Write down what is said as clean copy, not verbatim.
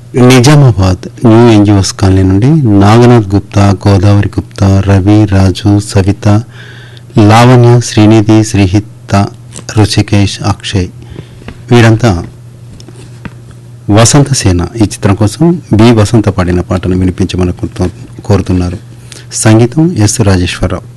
Nizamabad new NGOs colony నుండి నాగనాథ్ గుప్తా, గోదావరి గుప్తా, రవి, రాజు, సవిత, లావణ్య, శ్రీనిధి, శ్రీహిత, రుచికేష్, అక్షయ్ వీరంతా వసంత సేన ఈ చిత్రం కోసం బి వసంత పాడిన పాటను వినిపించమని కోరుతున్నారు. సంగీతం ఎస్ రాజేశ్వరరావు.